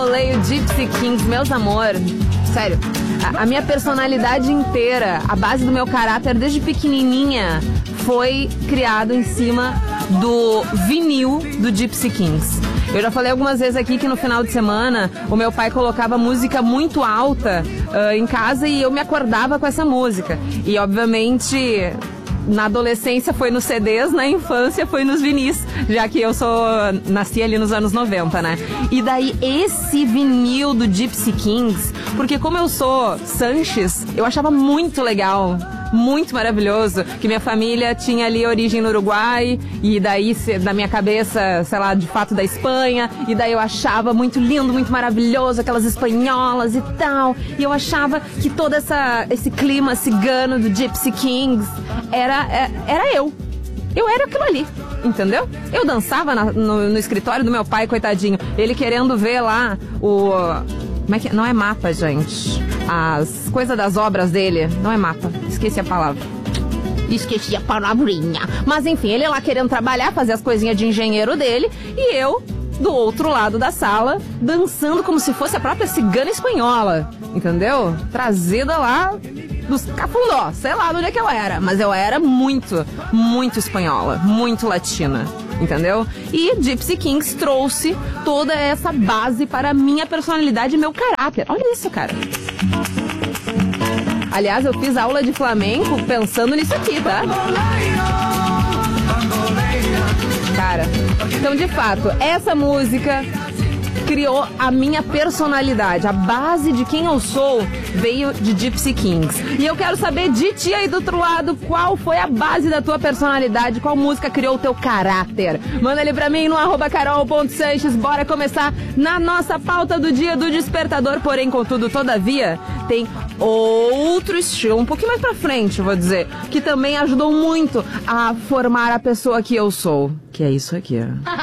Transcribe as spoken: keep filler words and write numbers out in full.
rolei o Gypsy Kings, meus amor. Sério, a, a minha personalidade inteira, a base do meu caráter desde pequenininha, foi criado em cima do vinil do Gypsy Kings. Eu já falei algumas vezes aqui que no final de semana o meu pai colocava música muito alta uh, em casa e eu me acordava com essa música. E obviamente na adolescência foi nos C Ds, na infância foi nos vinis, já que eu sou nasci ali nos anos noventa, né? E daí esse vinil do Gypsy Kings, porque como eu sou Sanches, eu achava muito legal. Muito maravilhoso, que minha família tinha ali origem no Uruguai, e daí, na minha cabeça, sei lá, de fato da Espanha, e daí eu achava muito lindo, muito maravilhoso, aquelas espanholas e tal, e eu achava que todo essa, esse clima cigano do Gypsy Kings era, era eu. Eu era aquilo ali, entendeu? Eu dançava na, no, no escritório do meu pai, coitadinho, ele querendo ver lá o... Como é que... Não é mapa, gente. As coisas das obras dele. Não é mapa. Esqueci a palavra. Esqueci a palavrinha. Mas enfim, ele lá querendo trabalhar, fazer as coisinhas de engenheiro dele. E eu, do outro lado da sala, dançando como se fosse a própria cigana espanhola. Entendeu? Trazida lá dos Cafundó. Sei lá de onde é que eu era. Mas eu era muito, muito espanhola. Muito latina. Entendeu? E Gypsy Kings trouxe toda essa base para a minha personalidade e meu caráter. Olha isso, cara. Aliás, eu fiz aula de flamenco pensando nisso aqui, tá? Cara, então de fato, essa música criou a minha personalidade. A base de quem eu sou veio de Gypsy Kings. E eu quero saber de ti aí do outro lado, qual foi a base da tua personalidade, qual música criou o teu caráter. Manda ali pra mim no arroba carol ponto sanches. Bora começar na nossa pauta do dia do despertador. Porém, contudo, todavia, tem outro estilo, um pouquinho mais pra frente, eu vou dizer, que também ajudou muito a formar a pessoa que eu sou. Que é isso aqui, ó.